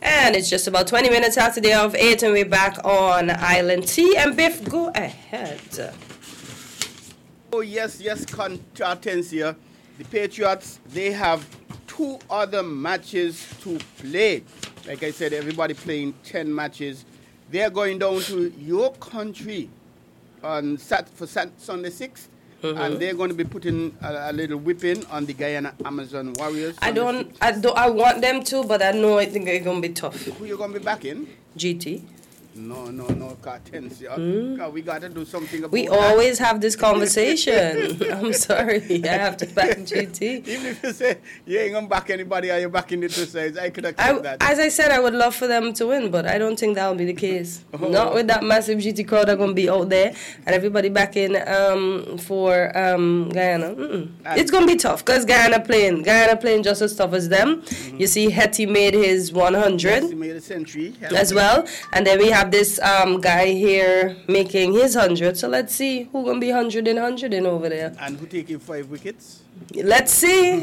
And it's just about 20 minutes after the hour of 8, and we're back on Island T. And Biff, go ahead. Oh, yes, Hortensia. The Patriots, they have 2 other matches to play. Like I said, everybody playing 10 matches. They're going down to your country on Sunday 6th. And they're going to be putting a little whipping on the Guyana Amazon Warriors. I want them to, but I think it's going to be tough. Who you going to be backing? GT. No, Hortensia. We got to do something about We that. always have this conversation. I'm sorry. I have to back GT. Even if you say you ain't going to back anybody or you're backing the 2 sides, I could accept that. As I said, I would love for them to win, but I don't think that will be the case. Not with that massive GT crowd are going to be out there and everybody backing for Guyana. It's going to be tough because Guyana playing just as tough as them. You see, Hetty made his 100 Yes, he made a century. as well. And then we have this guy here making his 100. So let's see who's going to be 100 in over there. And who taking 5 wickets? Let's see.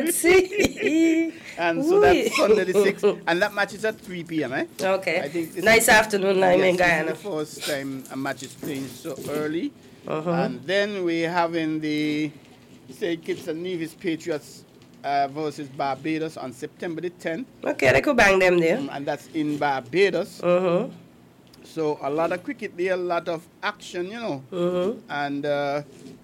And so that's Sunday the 6th. And that match is at 3 p.m., eh? Okay. I think Nice afternoon time in this is Guyana. the first time a match is playing so early. And then we're having the St. Kitts and Nevis Patriots versus Barbados on September the 10th. Okay, they could bang them there. And that's in Barbados. So a lot of cricket there, a lot of action, you know. And the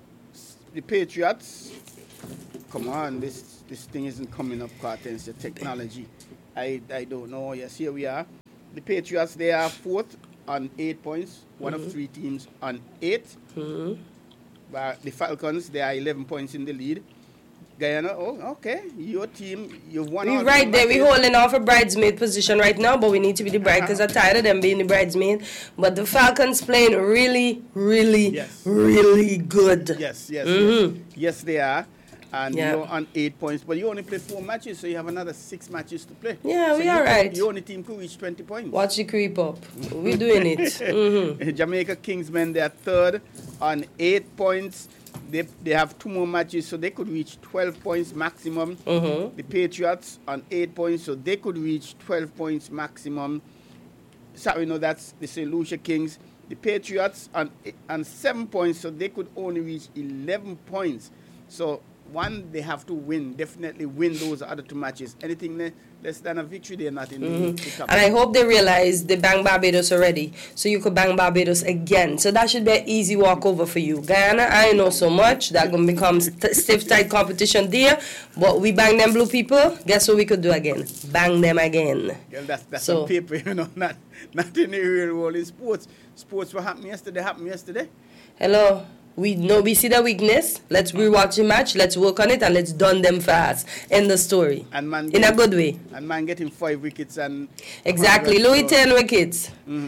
Patriots, come on, this thing isn't coming up, Hortensia. Technology. I don't know. Yes, here we are. The Patriots, they are 4th on 8 points. One of 3 teams on 8. But the Falcons, they are 11 points in the lead. Guyana, okay. Your team, you've won. We're right there. We're holding off a bridesmaid position right now, but we need to be the bride because I'm tired of them being the bridesmaid. But the Falcons playing really, really, really good. Yes, they are. And you're on 8 points, but you only play 4 matches, so you have another 6 matches to play. Yeah, so we are right. Your only team could reach 20 points. Watch the creep up. We're doing it. Jamaica Kingsmen, they are 3rd on 8 points. They have 2 more matches, so they could reach 12 points maximum. The Patriots on 8 points, so they could reach 12 points maximum. So, that's the St. Lucia Kings. The Patriots on 7 points, so they could only reach 11 points. So, they have to win, definitely win those other 2 matches. Anything less than a victory, they're not in the cup. And I hope they realize they banged Barbados already, so you could bang Barbados again. So that should be an easy walkover for you. Guyana, I know so much. That's going to become stiff, tight competition there. But we bang them blue people, guess what we could do again? Bang them again. Well, that's on paper, not in the real world. In sports, what happened yesterday. Hello. We see the weakness. Let's rewatch the match. Let's work on it and let's done them fast. End the story. In a good way. And man getting 5 wickets and exactly. Louis 10 wickets.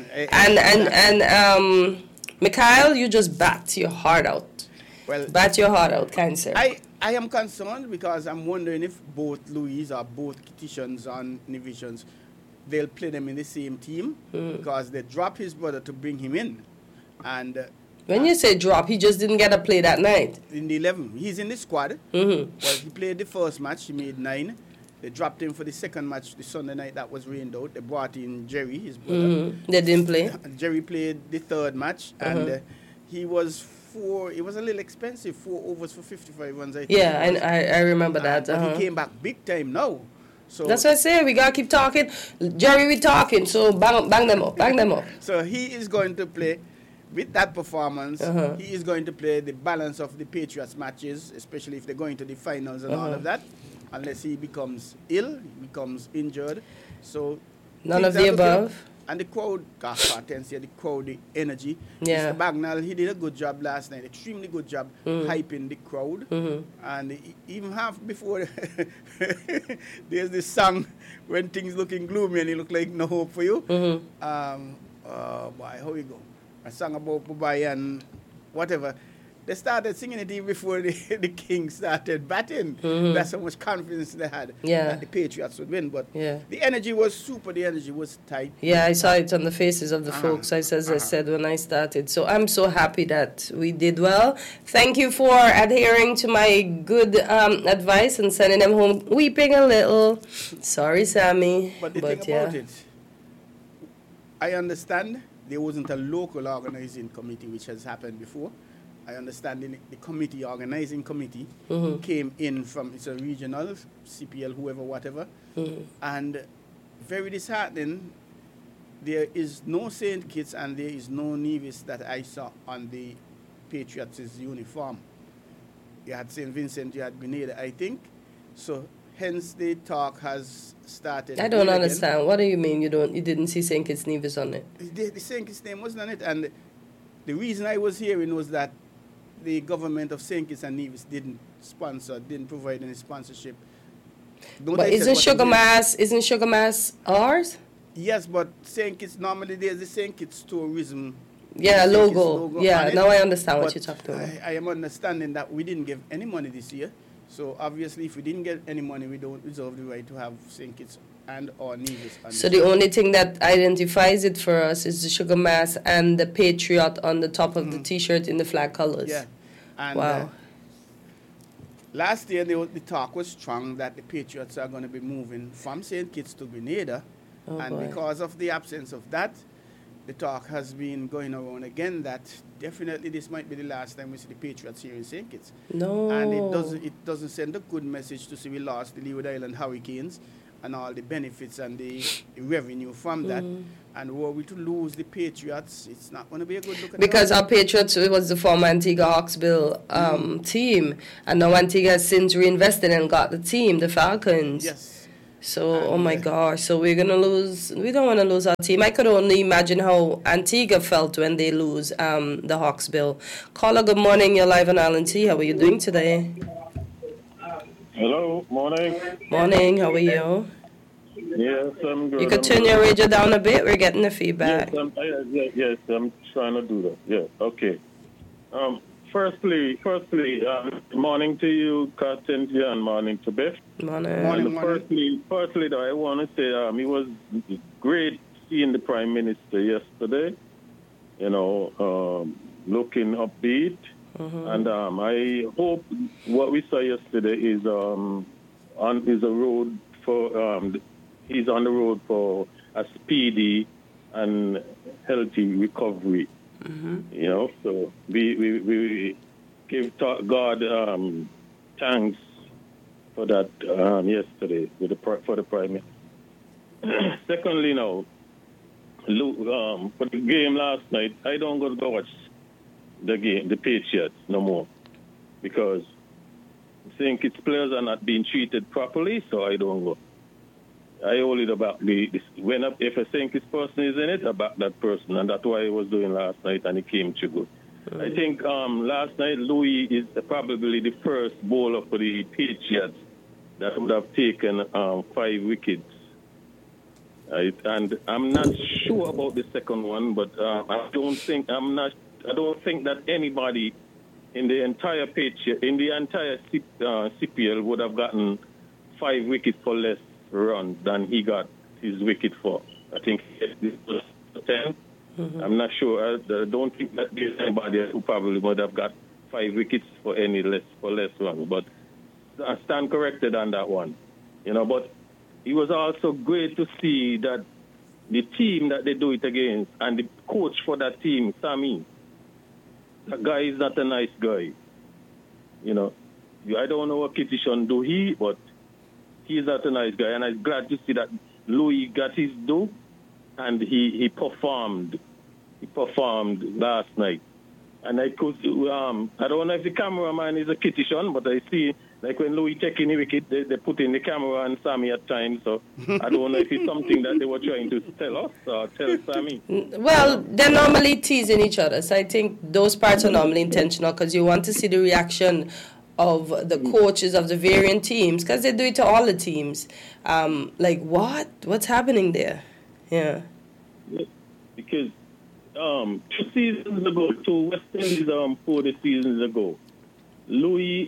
And Mikhail, you just bat your heart out. Well, bat your heart out, kind sir. I am concerned because I'm wondering if both Louis or both Kitishans and Nivisions, they'll play them in the same team because they dropped his brother to bring him in, and. When you say drop, he just didn't get a play that night. In the 11. He's in the squad. Well, he played the first match. He made 9. They dropped him for the second match the Sunday night that was rained out. They brought in Jerry, his brother. They didn't play. Jerry played the third match. And he was it was a little expensive. 4 overs for 55 runs, I think. Yeah, I remember that. But he came back big time now. So that's what I say. We got to keep talking. Jerry, we talking. So bang them up. So he is going to play. With that performance, he is going to play the balance of the Patriots matches, especially if they're going to the finals and all of that, unless he becomes ill, he becomes injured. So none of the above. And the crowd, the crowd, the energy. Yeah. Mr. Bagnall, he did a good job last night, extremely good job hyping the crowd. And even half before, there's this song, when things looking gloomy and it look like no hope for you. Boy, how we go? A song about Dubai and whatever. They started singing it even before the Kings started batting. That's how much confidence they had that the Patriots would win. But the energy was super. The energy was tight. Yeah, I saw it on the faces of the folks, as I said when I started. So I'm so happy that we did well. Thank you for adhering to my good advice and sending them home weeping a little. Sorry, Sammy. But the thing about it, I understand there wasn't a local organizing committee, which has happened before. I understand the organizing committee came in from, it's a regional, CPL, whoever, whatever. And very disheartening, there is no St. Kitts and there is no Nevis that I saw on the Patriots' uniform. You had St. Vincent, you had Grenada, I think. So hence the talk has started. I don't understand. Again. What do you mean you didn't see St. Kitts Nevis on it? The St. Kitts name wasn't on it, and the reason I was hearing was that the government of St. Kitts and Nevis didn't provide any sponsorship. But isn't Sugar Mass ours? Yes, but St. Kitts, normally there's the St. Kitts tourism. Yeah, logo. Yeah, now I understand what you're talking about. I am understanding that we didn't give any money this year. So obviously, if we didn't get any money, we don't reserve the right to have St. Kitts and or Nevis. So the only thing that identifies it for us is the Sugar Mass and the Patriot on the top of the T-shirt in the flag colors. Yeah. And last year, the talk was strong that the Patriots are going to be moving from St. Kitts to Grenada. Because of the absence of that, the talk has been going around again that definitely this might be the last time we see the Patriots here in St. Kitts. No. And it doesn't send a good message to see we lost the Leeward Island Hurricanes and all the benefits and the revenue from that. And were we to lose the Patriots, it's not going to be a good look at because our Patriots was the former Antigua Hawksbill team. And now Antigua has since reinvested and got the team, the Falcons. Yes. So, oh my gosh, so we're going to lose. We don't want to lose our team. I could only imagine how Antigua felt when they lose the Hawksbill. Caller, good morning. You're live on Island T. How are you doing today? Hello, morning. Morning, how are you? Yes, I'm good. You could turn your radio down a bit. We're getting the feedback. Yes, I'm trying to do that. Yeah, okay. Firstly, morning to you, Cynthia, and morning to Beth. Morning. Firstly, though, I want to say it was great seeing the Prime Minister yesterday, looking upbeat. And I hope what we saw yesterday is he's on the road for a speedy and healthy recovery. So we give God thanks for that yesterday for the Prime Minister. Secondly, now, for the game last night, I don't go watch the game, the Patriots, no more, because I think its players are not being treated properly, so I don't go. I only about if I think this person is in it, about that person, and that's what I was doing last night, and it came too good. I think last night Louis is probably the first bowler for the Patriots that would have taken 5 wickets. And I'm not sure about the second one, but I don't think that anybody in the entire CPL would have gotten 5 wickets for less runs than he got his wicket for. I think it was 10. I'm not sure. I don't think that there's anybody who probably would have got 5 wickets for less runs. But I stand corrected on that one. But it was also great to see that the team that they do it against and the coach for that team, Sammy, that guy is not a nice guy. I don't know what Kitishon do but he's not a nice guy. And I'm glad to see that Louis got his due and he performed. He performed last night. And I could, I don't know if the cameraman is a Kitishon, but I see, like when Louis taking the wicket, they put in the camera on Sammy at times. So I don't know if it's something that they were trying to tell us or tell Sammy. Well, they're normally teasing each other. So I think those parts are normally intentional because you want to see the reaction of the coaches of the variant teams because they do it to all the teams. Like, what? What's happening there? Yeah. Because 2 seasons ago, to West Indies 40 seasons ago, Louis,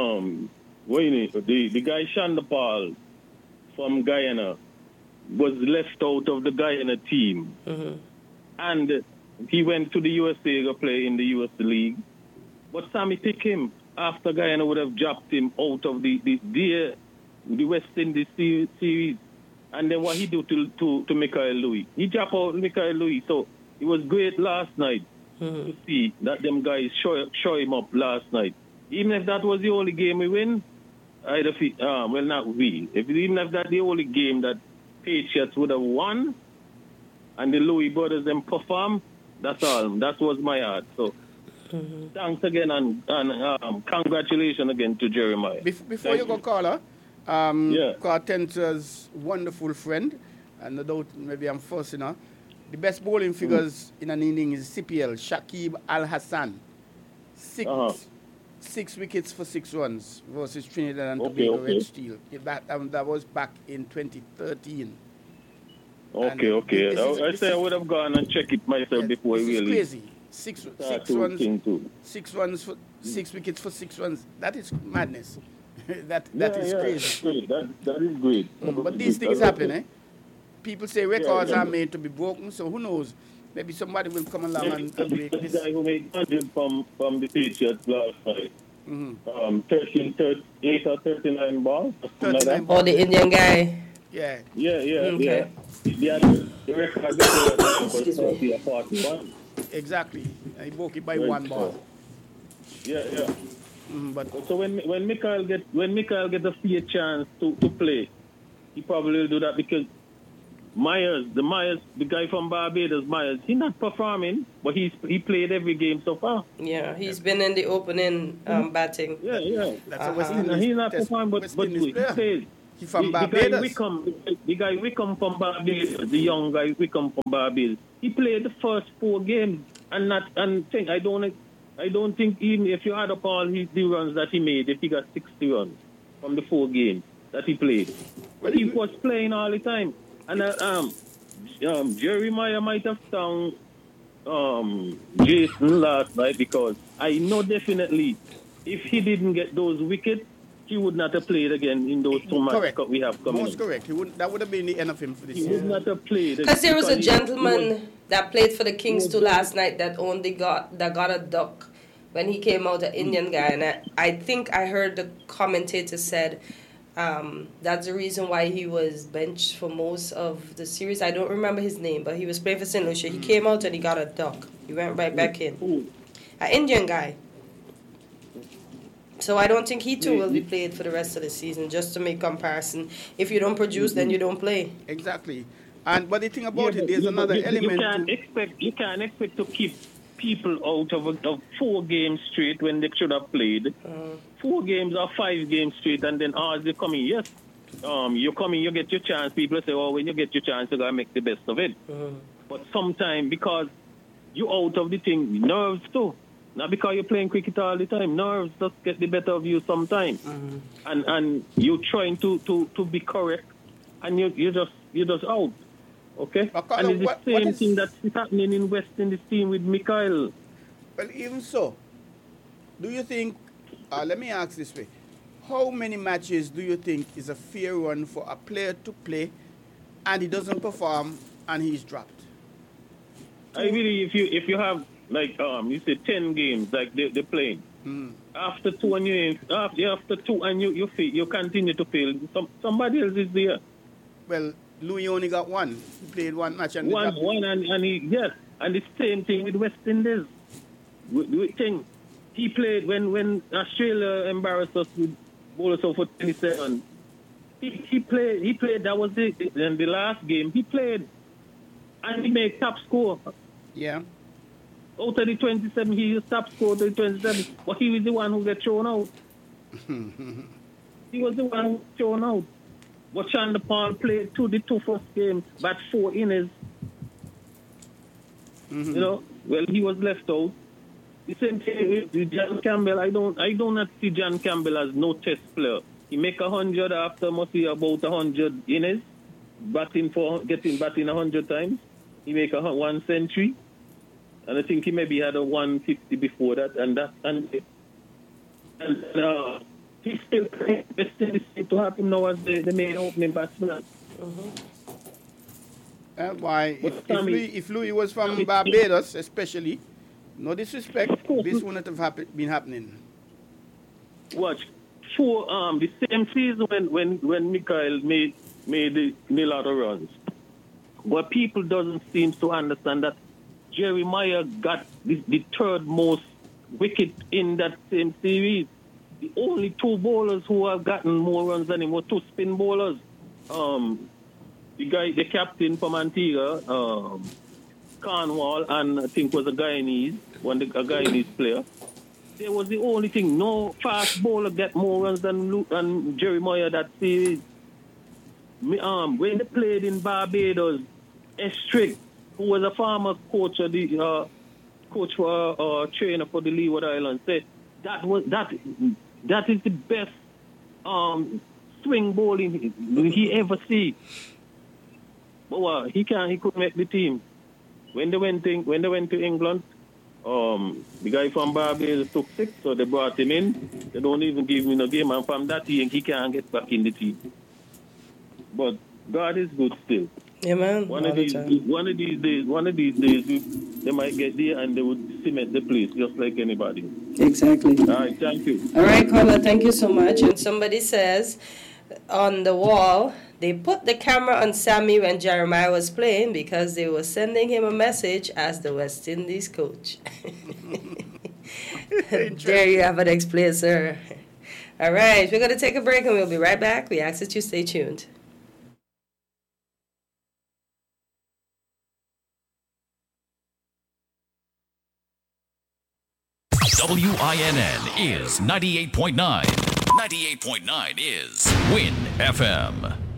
the guy Chandapal from Guyana was left out of the Guyana team. Mm-hmm. And he went to the USA to play in the US League. But Sammy picked him after Guyana would have dropped him out of the West Indies series. And then what he do to Michael Louis? He dropped out Michael Louis. So it was great last night to see that them guys show him up last night. Even if that was the only game we win, well, not we. Even if that's the only game that Patriots would have won, and the Louis brothers them perform, that's all. That was my heart. So thanks again, and congratulations again to Jeremiah. Before you go, Carla, Cartenter's wonderful friend, and no doubt maybe I'm forcing her. The best bowling figures in an inning is CPL, Shakib Al Hassan. 6 wickets for 6 runs versus Trinidad and Tobago Red Steel. That was back in 2013. I say I would have gone and checked it myself before this really. Is crazy. 6 runs for 6 wickets for 6 runs. That is madness. that is crazy. That is great. But these things happen, eh? People say records are made to be broken, so who knows? Maybe somebody will come along and break this. The guy who made 100 from the Patriots last night. 8 or 39 balls. 39 balls. Oh, the Indian guy. Yeah. Okay. The record was 40 or 41. Exactly. He broke it by 1 ball. Yeah. But so when Mikael get a fair chance to play, he probably will do that because the guy from Barbados, Myers, he's not performing, but he played every game so far. Yeah, he's been in the opening batting. Yeah. That's he's not performing, but he plays. He's from Barbados. The guy Wickham from Barbados, the young guy Wickham from Barbados, he played the first 4 games, I don't think even if you add up all the runs that he made, if he got 60 runs from the 4 games that he played, but he was playing all the time. And Jeremiah might have stung Jason last night because I know definitely if he didn't get those wickets, he would not have played again in those 2 matches we have coming. Most correct. That would have been the end of him for this season. He would not have played. Because there was a gentleman that played for the Kings too last night that got a duck when he came out, an Indian guy, and I think I heard the commentator said that's the reason why he was benched for most of the series. I don't remember his name, but he was playing for St. Lucia. He came out and he got a duck. He went right back in. An Indian guy. So I don't think he too will be played for the rest of the season, just to make comparison. If you don't produce, then you don't play. Exactly. But the thing about it, there's another element. You can't expect to keep people out of 4 games straight when they should have played 4 games or 5 games straight, and then as they come in, yes, you come in, you get your chance. People say, when you get your chance, you gotta make the best of it. But sometimes because you out of the thing, nerves too. Not because you're playing cricket all the time. Nerves just get the better of you sometimes, and you're trying to be correct, and you're just out. Okay, and it's the same thing that's happening in West Indies team with Mikael. Well, even so, do you think? Let me ask this way: how many matches do you think is a fair run for a player to play, and he doesn't perform and he's dropped? I believe if you have like you say 10 games like they're playing. After 2 and you continue to fail. Somebody else is there. Well, Louis only got 1. He played 1 match and and the same thing with West Indies. He played when Australia embarrassed us with bowlers for 27. He played. That was it. In the last game, he played, and he made top score. Yeah. Out of the 27, he used top score to the 27, but he was the one who got thrown out. He was the one who got thrown out. But Chandapal played the 2 first games, but 4 innings. You know, well, he was left out. The same thing with John Campbell. I do not see John Campbell as no test player. He make 100 after must be about 100 innings, batting 100 times. He make 1 century. And I think he maybe had a 150 before that, he still seems to have him now as the main opening batsman. Why? If Louis was from Barbados, especially, no disrespect, this wouldn't have been happening. Watch, the same season when Mikael made a lot of runs, but people doesn't seem to understand that Jeremiah got the third most wicket in that same series. The only two bowlers who have gotten more runs than him were two spin bowlers. The captain from Antigua, Cornwall, and I think was a Guyanese player. They was the only thing. No fast bowler get more runs than Jeremiah that series. When they played in Barbados, Estrick, who was a former coach of the trainer for the Leeward Islands, said that is the best swing bowling he ever see. But he couldn't make the team. When they went to England, the guy from Barbados took 6, so they brought him in. They don't even give him a game, and from that he can't get back in the team. But God is good still. Yeah, man. One of these days, they might get there and they would cement the place just like anybody. Exactly. All right, thank you. All right, caller, thank you so much. And somebody says on the wall, they put the camera on Sammy when Jeremiah was playing because they were sending him a message as the West Indies coach. There you have it explained, sir. All right, we're going to take a break and we'll be right back. We ask that you stay tuned. WINN is 98.9. 98.9 is WIN FM.